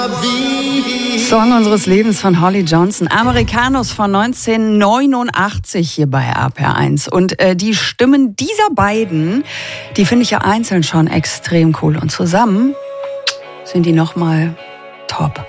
Song unseres Lebens von Holly Johnson, Americanos von 1989 hier bei RPR1. Und die Stimmen dieser beiden, die finde ich ja einzeln schon extrem cool. Und zusammen sind die nochmal top.